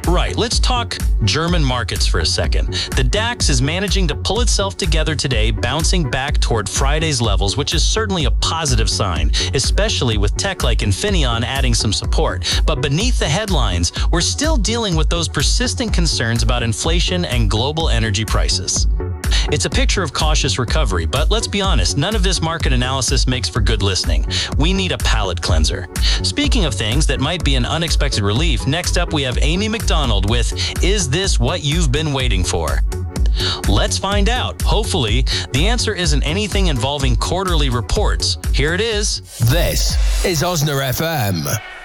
Right, let's talk German markets for a second. The DAX is managing to pull itself together today, bouncing back toward Friday's levels, which is certainly a positive sign, especially with tech like Infineon adding some support. But beneath the headlines, we're still dealing with those persistent concerns about inflation and global energy prices. It's a picture of cautious recovery, but let's be honest, none of this market analysis makes for good listening. We need a palate cleanser. Speaking of things that might be an unexpected relief, next up we have Amy McDonald with Is This What You've Been Waiting For? Let's find out. Hopefully, the answer isn't anything involving quarterly reports. Here it is. This is Osna FM.